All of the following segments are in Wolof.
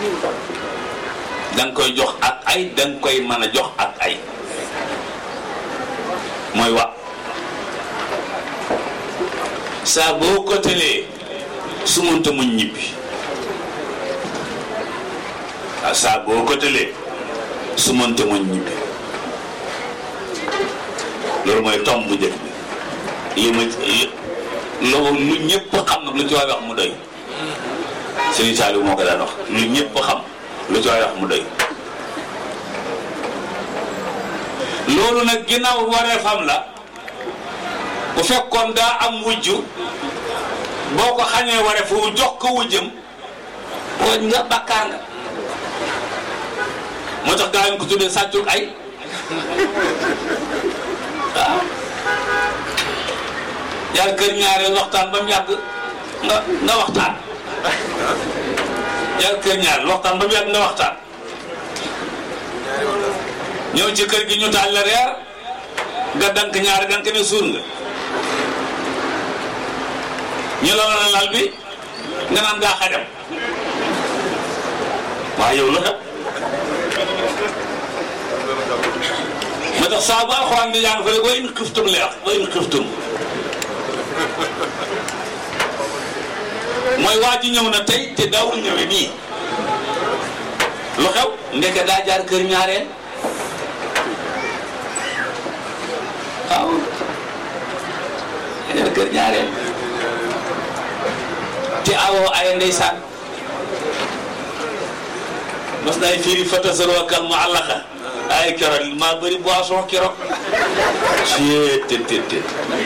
danga koy jox ak ay danga koy mën a jox ak ay mooy wa saa boo ko tëlee su mënta muñ ñibbi waaw saa boo ko tëlee su mënta muñ ñibbi loolu mooy tomb bu njëkk bi li ma loolu lu ñëpp xam nag lu ci waay wax mu doy Serigne Saliou moo ko daan wax lu ñëpp xam lu ci waay wax mu doy loolu nag ginnaaw wareefam la bu fekkoon daa am wujju boo ko xañee wareef wu jox ko wujjam boo nga bakkaar nga moo tax gaa yi ko tuddee sàccul ay waaw yàlla kër ñaareel waxtaan ba mu yàgg nga waxtaan yàlla kër ñaareel waxtaan ba mu yàgg nga waxtaan ñëw ci kër gi ñu taal la reer nga dank ñaari dank ne suur nga ñu la la lal bi nga naan gaa xajam waaw yow la kat ma tax saa bu alxuraan di jàng fa rek wa in xiftum leex wa in xiftum mooy waa ji ñëw na tey te daawul ñëwee nii lu xew ndeke daa jaar kër ñaareel waaw jaar kër ñaareel te awoo ay ndeysaan mas nay firi fatasaroo kal mu àllaxa ay keroog maa bëri boisson keroog té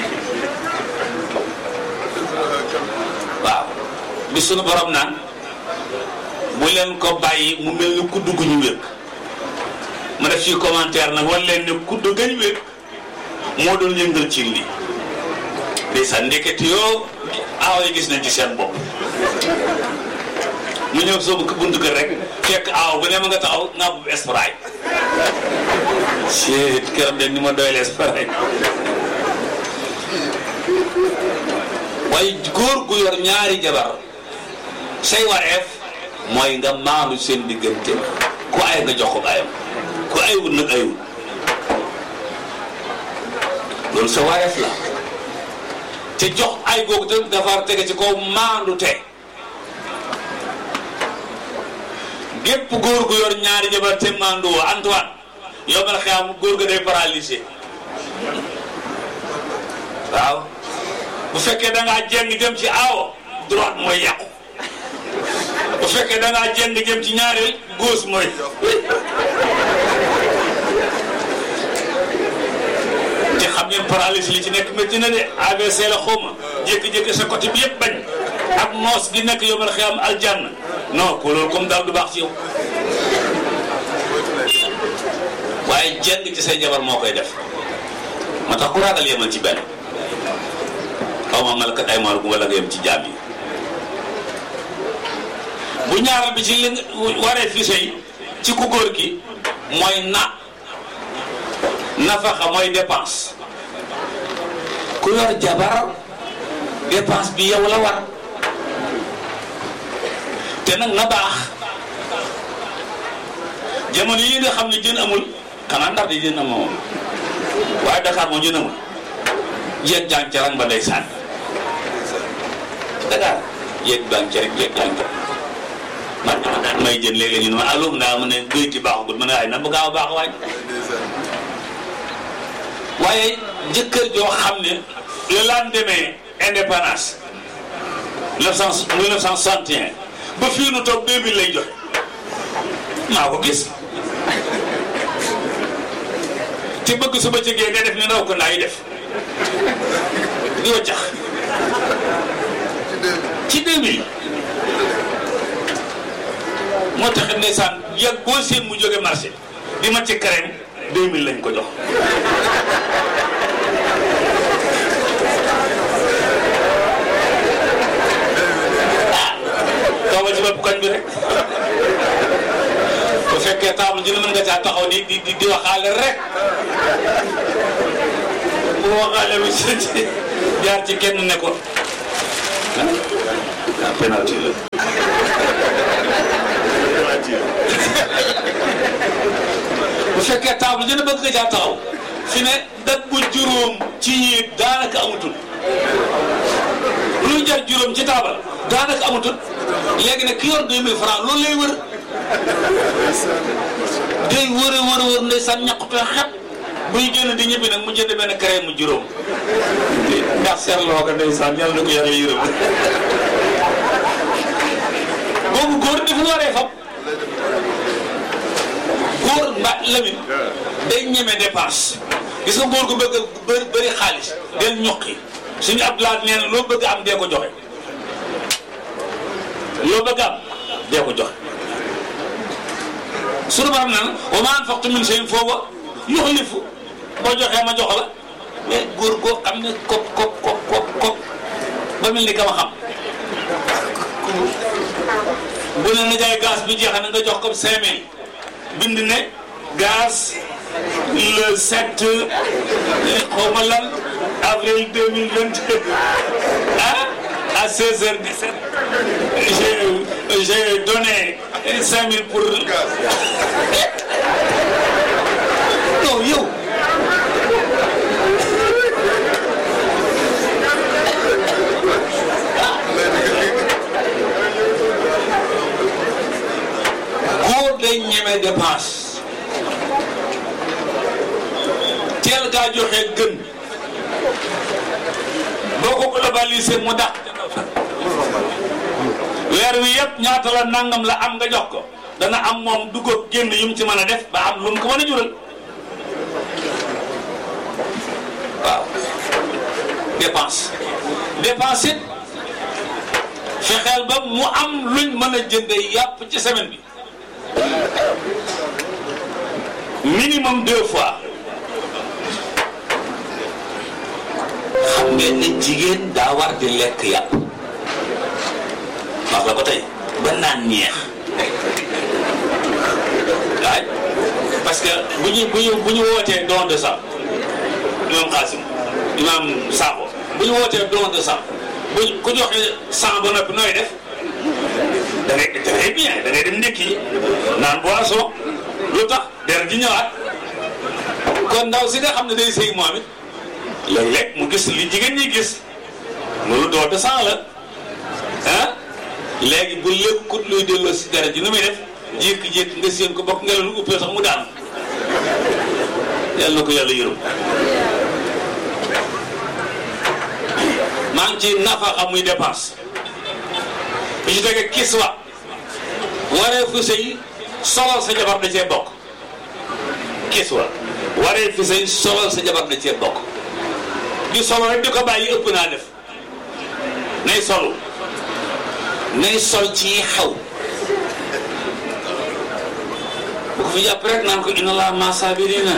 waaw bi sunu borom naan bu leen ko bàyyi mu mel ni kudd gu ñu wékk ma def ci commentaire nag wan leen ne kudd gañ wékk moo doon yëngal ci lii ndeysaan ndekete yoo aaw yi gis nañ ci seen bopp mu ñëw soo buntu kër rek fekk aaw bu ne ma nga taxaw naa bu espray ci këram de ni ma doyle espray waaye góor gu yor ñaari jabar say wareef mooy nga maanu seen diggante ku ay nga jox ko ayam ku aywul nag aywul loolu sa wareef la te jox ay googu te dafa tege ci kaw maandu te gépp góor gu yor ñaari jabar te maandu woo Antoine yow nga xam góor ga day paralysé waaw bu fekkee da ngaa jeng jëm ci aawo droite mooy yàqu bu fekkee da ngaa jeng jëm ci ñaareel gauche mooy te xam ngeen paralysie li ci nekk métti na de AVC la xawma jékki-jékki sa côté bi yëpp bañ ak noos gi nekk yow nga xam aljanna non ko loolu comme daal du baax ci yow waaye jeng ci say jabar moo koy def moo tax ku ragal yemal ci benn xaw ma malakat ay maal wala nga yem ci jaam yi bu ñaaral bi ci li waree fi sëy ci ku góor gi mooy nafaxa mooy dépense ku yor jabar dépense bi yow la war te nag na baax jamono yi nga xam ne jën amul xanaa ndax di jën amul waaye Dakar moom jën amul jeeg jàng ca rang ba day sànni Dakar jeeg baa ngi ca rek jeeg jàng ca man may jën léeg-léeg ñu ne ma allo ndaa ma ne géej gi baaxagut ma ne waaye na bu gaaw a baax waay waaye jëkkër joo xam ne le lendemain indépendance 1961 ba fii nu toog 2000 lay joxe maa ko gis te bëgg su bëccëgee nga def ni ndaw ko ndaa yi def di waccax ci 2000 moo taxit ndeysaan yàgg boo seen mu jóge marché di ma ci crème 2000 lañ ko jox toogal ci bopp koñ bi rek bu fekkee table ji mën nga caa taxaw di waxaale rek bu waxaale bi jaar ci kenn ne ko penalty la bu fekkee table dina bëgg nga caa taxaw fi ne dat bu juróom ci yéeg daanaka amatul luy jar juróom ci table daanaka amatul léegi nag ki yor 2000 francs loolu lay wër day wër ndeysaan ñàkkutoo xet buy génn di ñibbi nag mu jënd benn crème mu juróom ndax seetloo ko ndeysaan yàlla na ko yàlla yërëm boobu góor dafa waree fab góor mba Lamine day ñeme dépense gis nga góor gu bëgg bëri xaalis del ñoqi suñu Abdoulaye nee na loo bëgg am dee ko joxe loo bëgg am dee ko joxe suñu borom naan wa maa anfaqtum min shay'in fa huwa yukhlifu boo joxee ma jox la mais góor goo xam ne kop ba mel ni ka ma xam bu ne na jaay gaz bi jeexee na nga jox ko 5000 bind ne gaz le 7 xaw ma lan avril 2022 à 16h17 j'ai donné 5000 pour non yow góor day ñeme dépense teel gaa joxe gën boo ko globalisé mu dàq weer wi yëpp ñaata la nangam la am nga jox ko dana am moom dugg ak génn yu mu ci mën a def ba am lu mu ko mën a jural waaw dépense it fexeel ba mu am luñ mën a jënde yàpp ci semaine bi minimum 2 fois xam ngeen ne jigéen daa war di lekk yàpp wax la ko tey ba naan ñeex waay parce que bu ñu wootee don de sang imam Xaasim imam Sakho bu ñu wootee don de sang bu ku joxe sang ba noppi nooy def da ngay très bien da ngay dem ndékki naan boisson lu tax der di ñëwaat kon ndaw si nga xam ne day sëy moom it léeg-léeg mu gis li jigéen ñi gis loolu don de sang la ah léegi bu lékkut luy delloo si dara ji nu muy def jékki-jékki nga séen ko bokk ngelaw lu uppee sax mu daanu yàlla na ko yàlla yërëm maa ngi ci nafaxa muy dépense bi ci tege kiswa waree fu sëy solal sa jabar da cee bokk kiswa waree fu sëy solal sa jabar da cee bokk di solo rek di ko bàyyi ëpp naa def nay solu nay sol ci xew bu ko fi jàpp rek naan ko inna laa maa saabiriina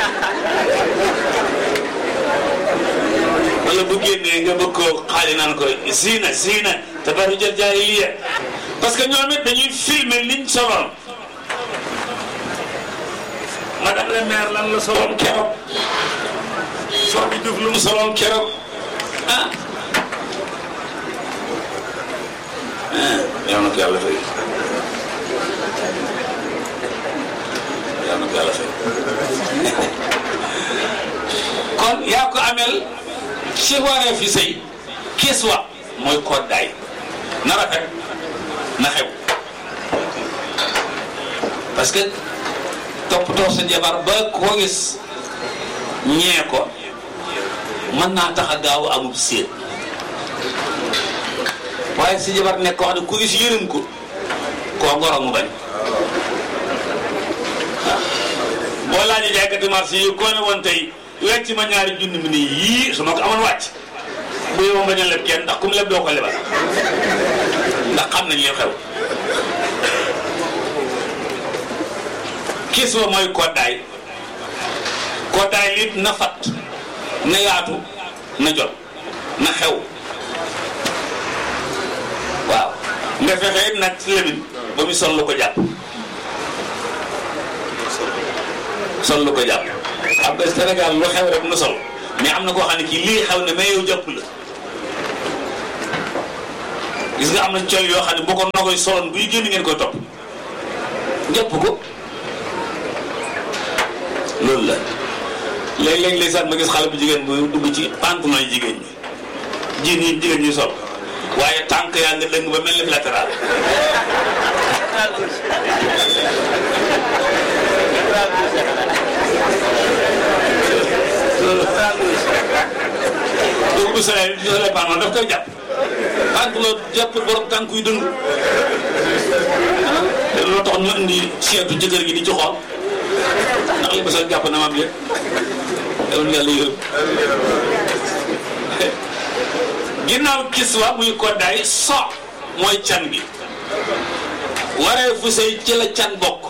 wala bu génnee nga bëgg koo xaali naan ko zina tabarrujal jaahiliya parce que ñoom it dañuy filmer liñ soloon madame la maire lan la soloon keroog soo bi def lu mu soloon keroog yal na ko yàlla fay yal na ko yàlla fay kon yaa ko amel ci waree fi sëy kiswa mooy koddaay na rafet na xew parce que toppatoo sa jabar ba koo gis ñee ko mën naa tax a gaaw amub séet waaye si jabar nekk ko xam ne ku gis yërëm ko koo ngoro mu bañ boo laajee jaaykati marché yi koo ne woon tey wecc ma ñaari junni mi ni yii su ma ko amoon wàcc bu yow bañ a leb kenn ndax ku mu leb doo ko lebal ndax xam nañ li xew kis wa mooy koddaay lit na fat na yaatu na jot na xew waaw nga fexe it nag ci lemin ba mu sol lu ko jàpp xam nga Sénégal lu xew rek mu sol mais am na koo xam ne kii lii xew ne mais yow jàpp la gis nga am na col yoo xam ne boo ko nogoy soloon buy génn ngeen koy topp jàpp ko loolu la léeg-léeg ndeysaan ma gis xale bu jigéen bu dugg ci pantalon yi jigéen ñi jiin yi jigéen ñi sol waaye tànk yaa nga dëng ba mel ni latéral donc bu solee pantalon daf koy jàpp pantalon jàpp borom tànk yu dëng loolu tax ñu indi seetu jëkkër gi di ci xool ndax li ba sax jàpp na maam yëpp yàlla yàlla yërëm ginnaaw kiswa muy koddaay so mooy can gi waree fu sëy ci la can bokk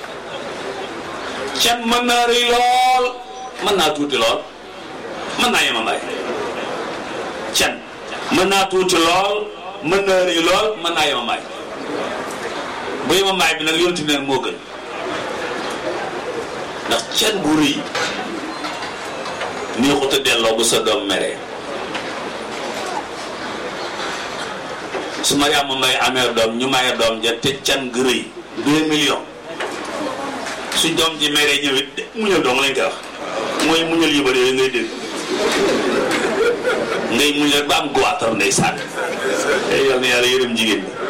can mën naa rëy lool mën naa tuuti lool mën naa yemamaay can mën naa tuuti lool mën naa rëy lool mën naa yemamaay bu yemamaay bi nag yonti bi nag moo gën ndax can bu rëy nii xuta delloo bu sa doom meree su Mariama may amee doom ñu maye doom ja te can gu rëy 2 millions su doom ji meree ñëwit muñal doom lañ koy wax mooy muñal yu bëri yooyu ngay dégg ngay muñal ba am guwaatar ndey sànn yal na yàlla yërëm jigéen ñi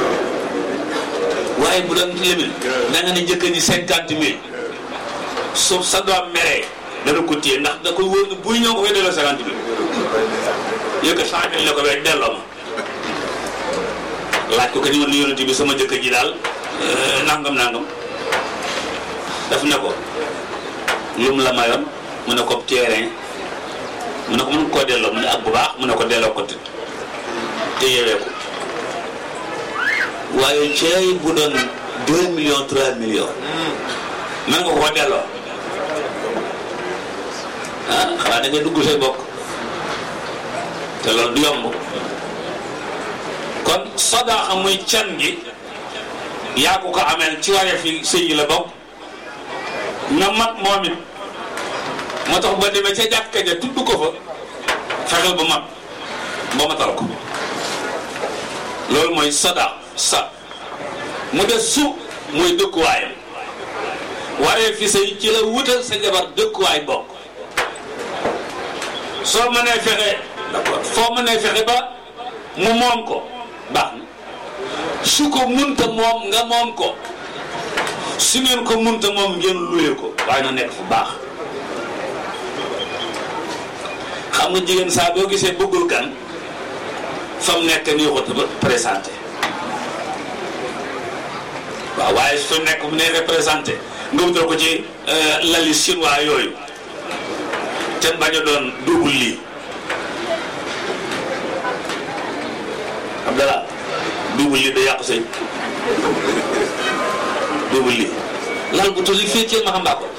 waaye bu doon lemin da nga ne jëkkër ji 50 000 suuf sa doom meree dana ko téye ndax da koy wóor ne buy ñëw ko koy delloo 50 000 yëkkat 100 000 la ko wee delloo ma laaj ko que ni woon ni yonent bi sama jëkkër ji daal nangam daf ne ko lum la mayoon mu ne ko terrain mu ne ko mën koo delloo mu ne ak bu baax mu ne ko delloo ko te yewee ko waaye ceey bu doon 2 millions 3 millions mën nga koo delloo xanaa da ngay dugg say bokk te loolu du yomb kon sadaaxa muy can gi yaa ko ameel ci waree fi sëy yi la bokk nga mat moom it moo tax ba demee ca jàkka ja tudd ko fa fexeel ba mat ba matal ko loolu mooy sadaax sa mu des su muy dëkkuwaayam waree fi sëy ci la wutal sa jabar dëkkuwaay bokk soo mënee fexe d'accord foo mënee fexe ba mu moom ko baax na su ko munta moom nga moom ko su ngeen ko munta moom ngeen luye ko waaye na nekk fu baax xam nga jigéen saa boo gisee bëggul gan fa mu nekk nii ko ba présenté waaw waaye su nekk mu nee représenté nga wutal ko ci lali chinois yooyu te bañ a doon double lii Abdallah double lii da yàqu sëy double lii lal bu tolli fii ci ma xam ko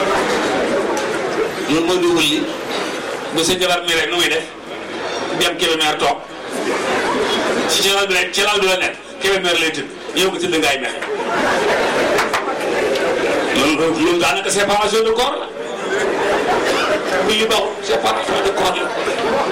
loolu mooy double lii bu sa jabar mi rek nu muy def dem kilomètre toog ci lal bi rek ci lal bi la nekk kilomètre lay tëdd yow ko tëdd ngaay mexe loolu daanaka séparation de corps la bu li baaxul séparation de corps la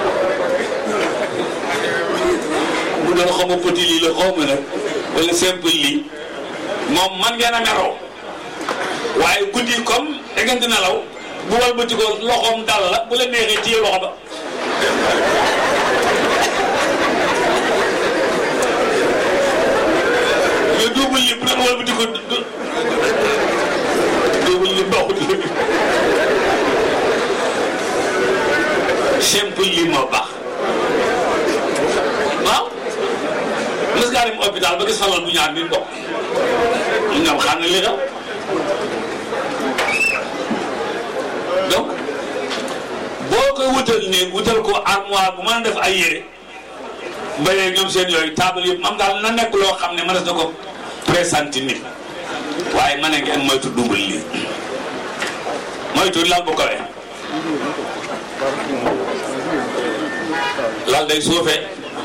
bu doon xaw ma petit lii la xaw ma nag wala simple lii moom man ngeen a meroo waaye guddi comme da ngeen di nelaw bu wal ba ci ko loxoom dal la bu la neexee ci loxo ba mais double lii bu doon wal ba ci ko double lii baaxul simple lii moo baax waaw mës ngaa dem hôpital ba gis falal bu ñaar nit bokk ñu ñam xam ne li xew donc boo koy wutal néeg wutal ko armoire bu mën a def ay yére ba léegi ñoom seen yooyu table yëpp mam daal na nekk loo xam ne mënees na ko présenté nit waaye ma ne ngeen moytu double lii moytu lal bu kawee lal day suufee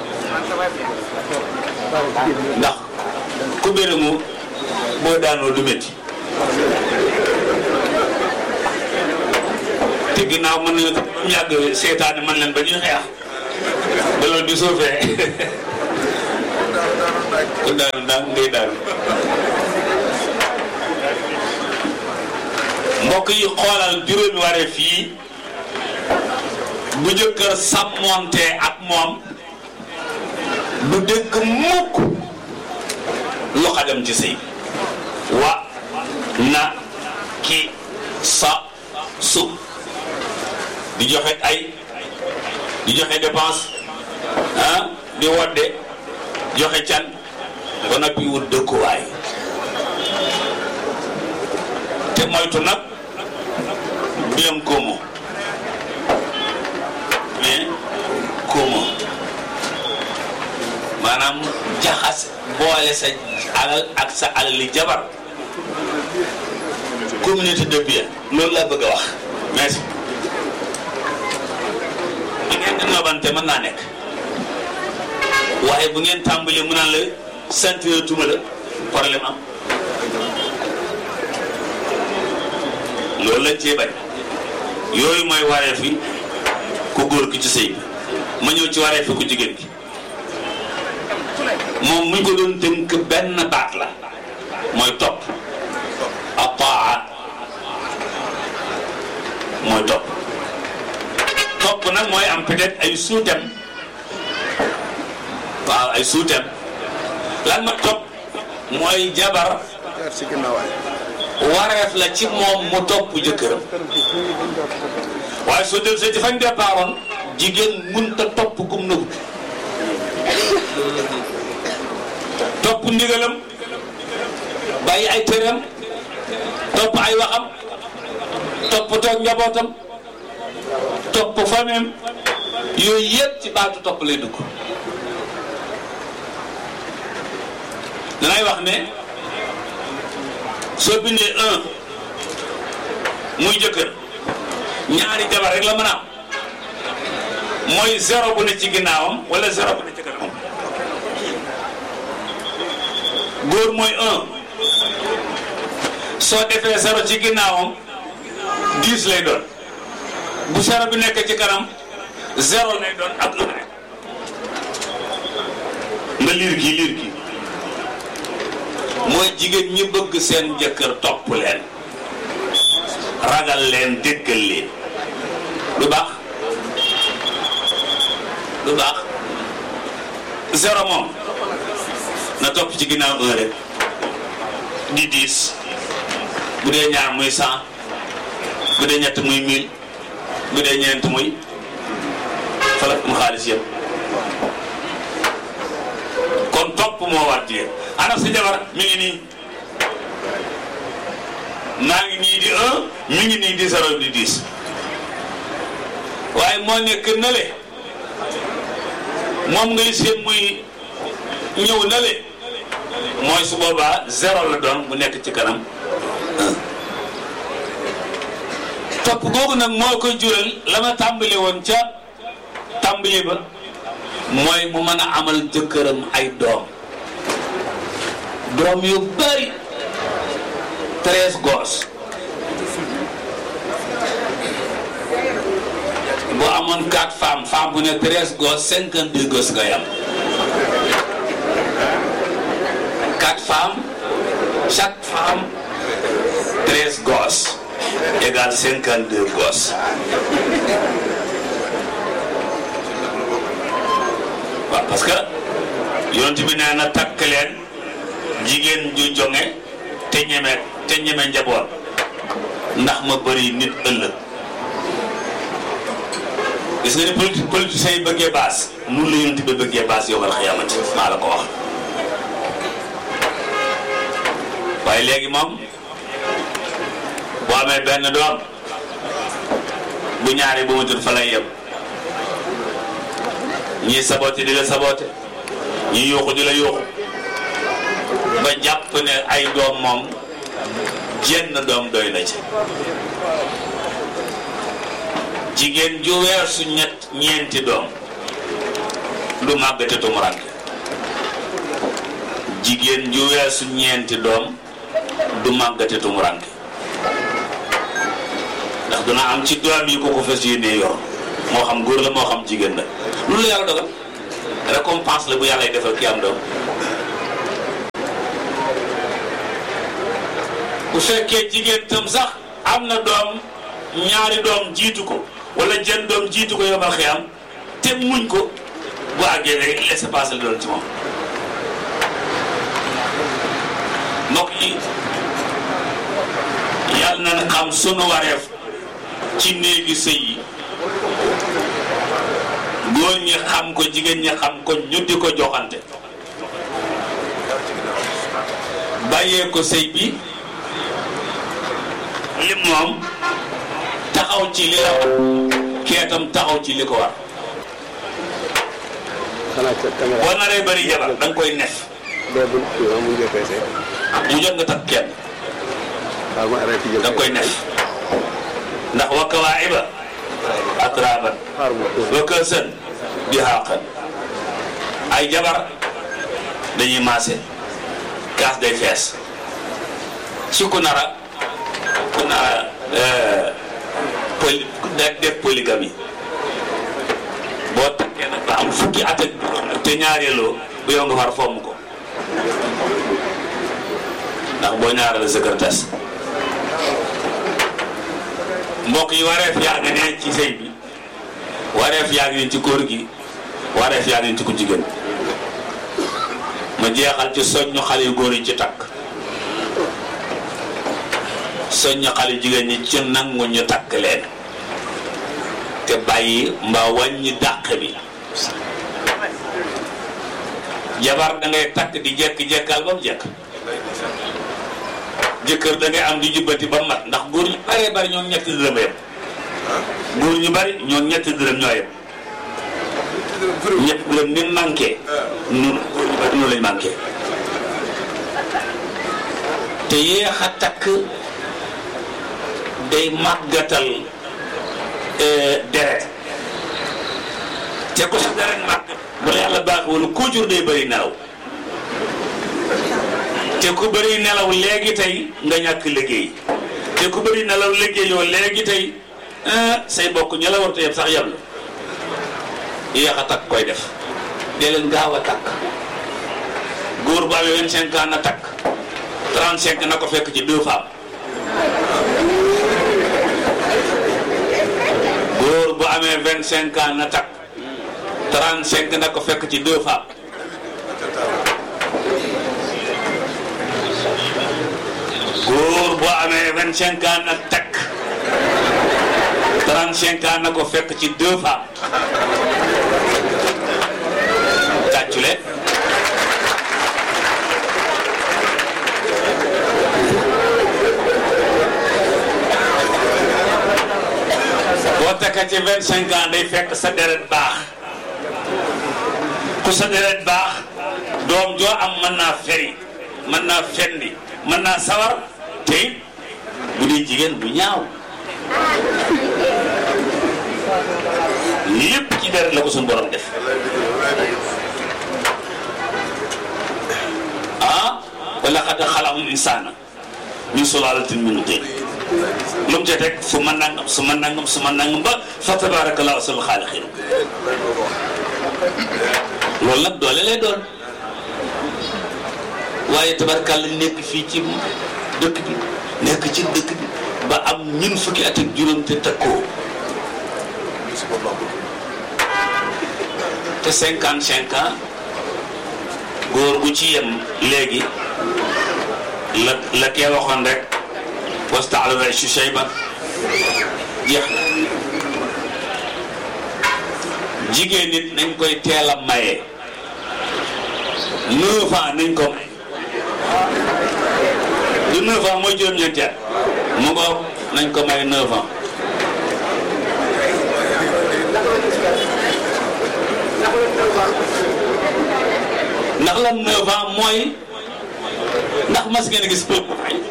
ndax ku bérému boo daanoo du métti te ginnaaw mën nañu ko yàgg seetaane man leen ba ñuy xeex ba loolu di suufee ku daanu daal ngay daanu mbokk yi xoolal juróomi waree fii bu jëkkër sàmmonte ak moom du dégg mukk lu xadam ci sëy wa na ki sa su di joxe ay di joxe dépense di wodde joxe can ba noppi wut dëkkuwaay te moytu nag bien commun maanaam jaxas boole sa alal ak sa alali jabar communauté de bien loolu laa bëgg a wax merci bu ngeen di nobante mën naa nekk waaye bu ngeen tàmbalee mu naan la sentir tuma la problème am loolu lañ cee bañ yooyu mooy waree fi ku góor ki ci sëy bi ma ñëw ci waree fi ku jigéen ki moom muñ ko doon tënk benn baat la mooy topp ataa mooy topp nag mooy am peut-être ay sous-thèmes waaw ay sous-thèmes lan ma topp mooy jabar wareef la ci moom mu topp jëkkëram waaye soo del see ci fañ départoon jigéen mënta topp kum nëbb topp ndigalam bàyyi ay tëram topp ay waxam topp toog njabootam topp famem yooyu yëpp ci baatu topp lay dugg danay wax ne soo bindee 1 muy jëkkër ñaari jabar rek la mën a am mooy 0 bu ne ci ginnaawam wala 0 bu ne ci kanamam góor mooy 1 soo defee 0 ci ginnaawam 10 lay doon bu 0 bi nekk ci kanam 0 lay doon ak 1 rek nga liir kii mooy jigéen ñi bëgg seen jëkkër topp leen ragal leen déggal leen lu baax 0 moom na topp ci ginnaaw 1 rek di 10 bu dee ñaar muy 100 bu dee ñett muy 1000 bu dee ñeent muy falak mu xaalis yëpp kon topp moo war jigéen ana sa jabar mi ngi nii maa ngi nii di 1 mi ngi nii di 0 di 10 waaye moo nekk nale moom ngay seen muy ñëw nale mooy su boobaa 0 la doon bu nekk ci kanam 1 topp googu nag moo koy jural la ma tàmbale woon ca tàmbali ba mooy mu mën a amal jëkkëram ay doom yu bari 13 gosses boo amoon 4 femmes femme bu ne 13 gosses 52 gosses ngay am 4 femmes chaque femme 13 gosses égale 52 gosses waaw parce que yonent bi nee na takk leen jigéen ju jonge te ñeme njaboot ndax ma bëri nit ëllëg gis nga ni politiciens yi bëggee baas nun la yonent bi bëggee baas yowmal xiyaamati maa la ko wax waaye léegi moom boo amee benn doom bu ñaari bu matul fa lay yem ñii saboté di la saboté ñii yuuxu di la yuuxu ba jàpp ne ay doom moom jenn doom doy na ci jigéen ju weesu ñeenti doom du màggate tumuranke jigéen ju weesu ñeenti doom du màggate tumuranke ndax dina am ci doom yi ko fas yéenee yor moo xam góor la moo xam jigéen la loolu la yàlla dogal récompense la bu yàlla defal ki am doom bu fekkee jigéen tam sax am na doom ñaari doom jiitu ko wala jën doom jiitu ko yomal xiyam te muñ ko bu àggee rek laisser passer la doon ci moom. mbokk yi yàlla na xam sunu wareef ci néegi sëy yi góor ñi xam ko jigéen ñi xam ko ñu di ko joxante bàyyee ko sëy bi lim moom taxaw ci li la keetam taxaw ci li ko war. boo naree bëri jabar da nga koy nef mu jot nga takk kenn da nga koy nef ndax wa kawaa'iba atraaban wa ka'san dihaaqan ay jabar dañuy maase kaas day fees ci ku nara def polygamie boo takkee nag ba am fukki at ak te ñaareeloo bu yow nga far fomm ko ndax boo ñaareel sa kër tas. mbokk yi wareef yaa ngi ne ci sëy bi wareef yaa ngi ci góor gi wareef yaa ngi ci ku jigéen ma jeexal ci soññu xale yu góor yi ci takk soññu xale jigéen ñi ci nangu ñu takk leen te bàyyi mbaa wàññi dàq bi. jabar da ngay takk di jekk-jekkal ba mu jekk jëkkër da ngay am di jubbati ba mat ndax góor ñu bari bari ñoom ñetti dërëm yem góor ñu bari ñoom ñetti dërëm ñoo yem ñetti dërëm ni manqué nun góor ñu bari noonu lañ manqué te yéex a takk day màggatal deret te ko sa deret màgg bu la yàlla baax wala koo jur day bëri nelaw te ku bëri nelaw léegi tey nga ñàkk liggéey te ku bëri nelaw liggéey yoo léegi tey say bokk ña la war te yëpp sax yab la yéex a takk koy def dee leen gaaw a takk góor bu amee 25 ans na takk 35 na ko fekk ci 2 femmes góor bu amee 25 ans na takk 35 na ko fekk ci 2 femmes góor bu amee 25 ans na takk 35 ans na ko fekk ci 2 femmes tàccule boo takka ci 25 ans day fekk sa deret baax ku sa deret baax doom joo am mën naa feri mën naa fendi mën naa sawar te bu dee jigéen bu ñaaw lépp ci deret la ko suñu borom def wala xad xalaqnal insaana min sulaalatin min tiin lu mu ca teg su ma nangam ba fa tabaarakallaahu ahsanul xaaliqiin loolu nag doole lay doon waaye tabarkàlla nekk fii ci dëkk bi nekk ci dëkk bi ba am ñun fukki at ak juróom te takkoo te 55 ans góor gu ci yem léegi la kee waxoon rek wasta'ala al-'ayshu shayban jeex na jigéen nit nañ koy teel a maye 9 ans nañ ko may du 9 ans mooy juróom-ñeenti at mu ngoog nañ ko may 9 ans ndax la 9 ans mooy ndax mas ngeen a gis pël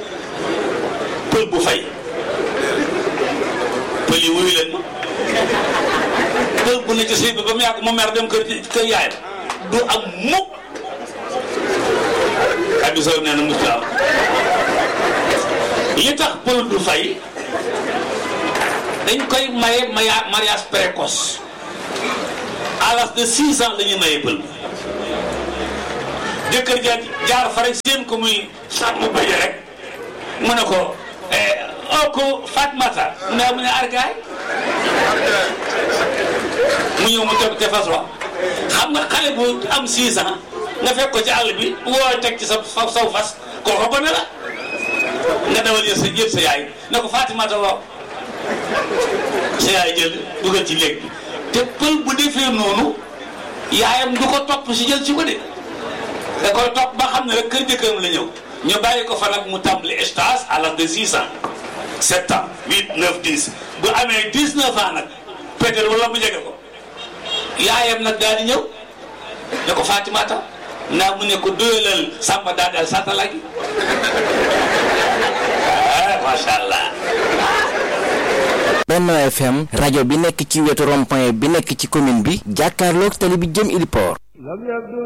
bu fay pël yi wuyu leen ma pël bu ne ci sëy bi ba mu yàgg mu mer dem kër yaayam du am mukk kaddu soo nee na muslaam li tax pël du fay dañ koy maye mariage précoce à l'âge de 6 ans la ñuy maye pël jëkkër jaar fa rek seen ko muy saat mu bëje rek mu ne ko ko Fatmata mu ne argaay mu ñëw mu toog te fas wa xam nga xale bu am 6 ans nga fekk ko ci àll bi woo teg ci sa saw fas kooku ko ne la nga dawal jël sa yaay ne ko Fatimata waaw sa yaay jël dugal ci léeg bi te pël bu defee noonu yaayam du ko topp si jël ci ko de da koy topp ba xam ne rek kër jëkkëram la ñëw ñu bàyyi ko fa nag mu tàmbali stage à l'âge de 6 ans 7 ans 8 9 10 bu amee 19 ans nag peut-être wala mu jege ko yaayam nag daal di ñëw ne ko Fatimata naa mu ne ko doyalal Samba daal satala gi macha allah. Benno FM rajo bi nekk ci wetu rond-point bi nekk ci commune bi jàkkaarloog tali bi jëm Ili Port